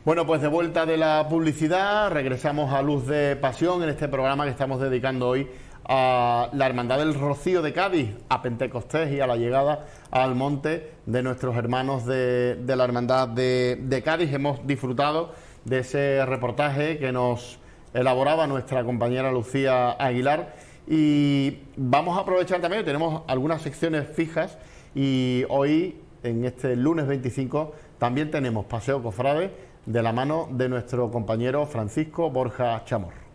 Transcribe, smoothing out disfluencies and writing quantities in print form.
Bueno, pues de vuelta de la publicidad, regresamos a Luz de Pasión en este programa que estamos dedicando hoy a la Hermandad del Rocío de Cádiz, a Pentecostés y a la llegada al monte de nuestros hermanos de la Hermandad de Cádiz. Hemos disfrutado de ese reportaje que nos elaboraba nuestra compañera Lucía Aguilar y vamos a aprovechar también, tenemos algunas secciones fijas y hoy, en este lunes 25, también tenemos Paseo Cofrade de la mano de nuestro compañero Francisco Borja Chamorro.